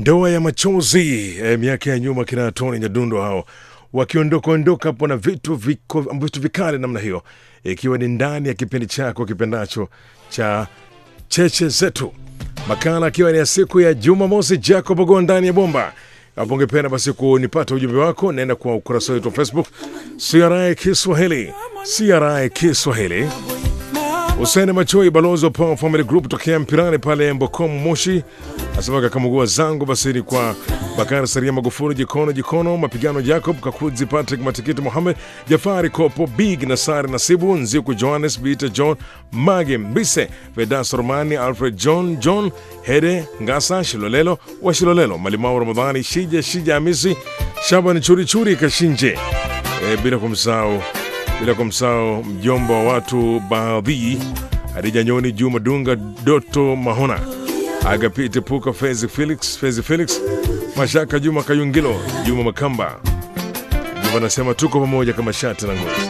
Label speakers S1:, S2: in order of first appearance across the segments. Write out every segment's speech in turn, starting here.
S1: Ndoa ya machozi miaka ya nyuma kina Tony Nyadundo hao wakiondoka hapo na vitu vikali namna hiyo, ikiwa ni ndani ya kipindi chako kipendacho cha Cheche Zetu, makala akiwa ni ya siku ya Jumamosi. Jacob Ogo ndani ya bomba. Hapo ungependa basi kunipata ujumbe wako, nenda kwa ukurasa wetu wa Facebook CRI Kiswahili. Usaini Machoi, balozi wa Power Family Group tokea Mpirani pale Mbokomu Moshi, asema kakamugua zangu basi ni kwa Bakari Saria Magufuli Jikono Mapigano Jacob Kakudzi Patrick Matikiti Mohamed Jafari Kopo Big Nasari Nasibu Nziku Johannes Bita John Mage Mbise Vedas Romani Alfred John Hede Ngasa Shilolelo wa Shilolelo Malimau Ramadhani Shija Hamisi Shabani Churi Kashinje, bila kumsahau mjomba wa watu baadhi Hadija Nyoni Juma Dunga Doto Mahona Agapite Puka Fezi Felix Mashaka Juma Kayungilo Juma Makamba. Juma nasema tuko pamoja kama shati na ngozi.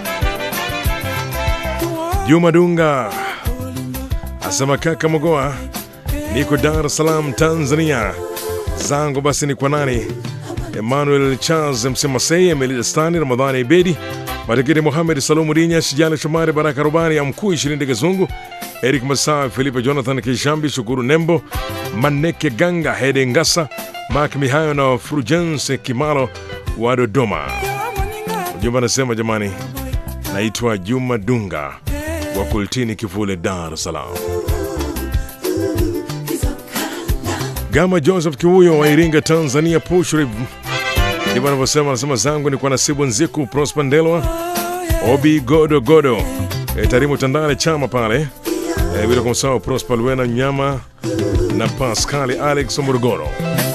S1: Juma Dunga asema kaka Mogoa, niko Dar es Salaam Tanzania, zangu basi ni kwa nani? Emmanuel Charles Msemasei, Emily Stani, Ramadhani Ibedi, Matikiti Mohamed, Salumu Dinya, Shijali Shomari, Baraka Rubani ya Mkuu, Shirinde Gezungu, Eric Masaa, Filipe Jonathan Kishambi, Shukuru Nembo, Maneke Ganga, Hede Ngasa, Mark Mihayo na Fulgence Kimalo wa Dodoma. Ujumbe anasema jamani, naitwa Juma Dunga wa Kultini Kivule, Dar es Salaam. Gama Joseph Kiuyo wa Iringa Tanzania Pushrib ndivyo anavyosema, anasema zangu ni kwa Nasibu Nziku, Prosper Ndelwa, Obi Godo Tarimu Tandale Chama pale, bila kumsahau Prosper Luena Nyama na Pascali Alex Murugoro.